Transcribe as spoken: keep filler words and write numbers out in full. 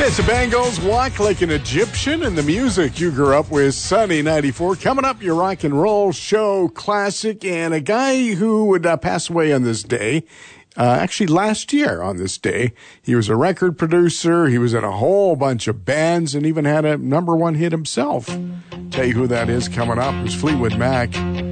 It's the Bangles, Walk Like an Egyptian, and the music you grew up with, Sunny ninety-four. Coming up, your rock and roll show classic, and a guy who would uh, pass away on this day. Uh, actually, last year on this day, he was a record producer. He was in a whole bunch of bands and even had a number one hit himself. Tell you who that is coming up. It was Fleetwood Mac.